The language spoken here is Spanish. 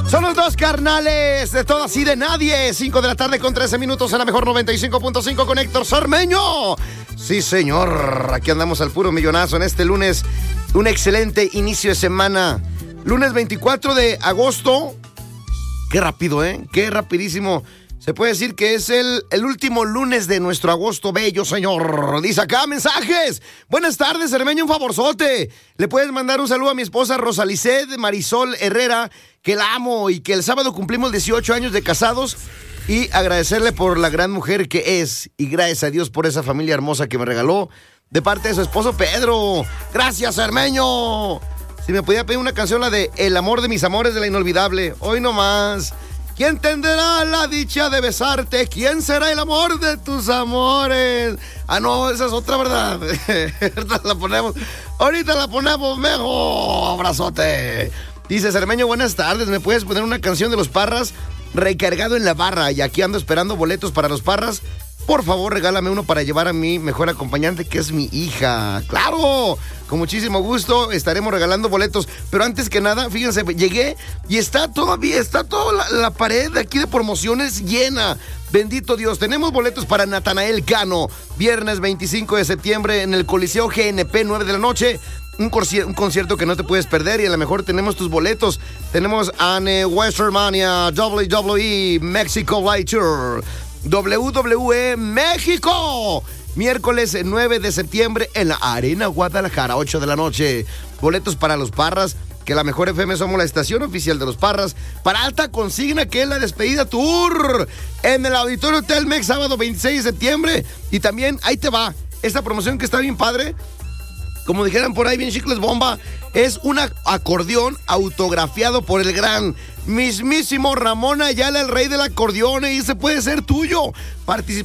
Son los dos carnales de todo así de nadie. 5 de la tarde con 13 minutos en la mejor 95.5 con Héctor Sarmeño. Sí, señor. Aquí andamos al puro millonazo en este lunes. Un excelente inicio de semana. Lunes 24 de agosto. Qué rápido, ¿eh? Qué rapidísimo. Se puede decir que es el último lunes de nuestro agosto bello, señor. Dice acá, mensajes. Buenas tardes, Cermeño, un favorzote. Le puedes mandar un saludo a mi esposa Rosalicet Marisol Herrera, que la amo y que el sábado cumplimos 18 años de casados. Y agradecerle por la gran mujer que es. Y gracias a Dios por esa familia hermosa que me regaló de parte de su esposo Pedro. Gracias, Cermeño. Si me podía pedir una canción, la de El amor de mis amores de La Inolvidable. Hoy nomás. ¿Quién tendrá la dicha de besarte? ¿Quién será el amor de tus amores? Ah, no, esa es otra, ¿verdad? Ahorita la ponemos mejor. Abrazote. Dice Cermeño, buenas tardes. ¿Me puedes poner una canción de Los Parras? Recargado en la barra. Y aquí ando esperando boletos para Los Parras. Por favor, regálame uno para llevar a mi mejor acompañante, que es mi hija. ¡Claro! Con muchísimo gusto estaremos regalando boletos. Pero antes que nada, fíjense, llegué y está toda la pared de aquí de promociones llena. Bendito Dios. Tenemos boletos para Natanael Cano. Viernes 25 de septiembre en el Coliseo GNP, 9 de la noche. Un concierto que no te puedes perder y a lo mejor tenemos tus boletos. Tenemos Anne Westermania, WWE, Mexico Light Tour, WWE México. Miércoles 9 de septiembre en la Arena Guadalajara, 8 de la noche. Boletos para Los Parras, que la mejor FM somos la estación oficial de Los Parras. Para alta consigna, que es la despedida tour en el Auditorio Telmex, sábado 26 de septiembre. Y también, ahí te va, esta promoción que está bien padre. Como dijeran por ahí, bien chicles bomba, es un acordeón autografiado por el gran mismísimo Ramón Ayala, el rey del acordeón, y ese puede ser tuyo.